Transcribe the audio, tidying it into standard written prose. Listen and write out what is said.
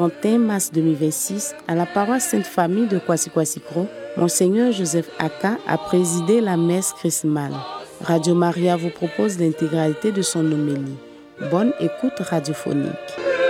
31 mars 2026, à la paroisse Sainte-Famille de Kwasi-Kwasi-Kro, Monseigneur Joseph Aka a présidé la messe chrismale. Radio Maria vous propose l'intégralité de son homélie. Bonne écoute radiophonique.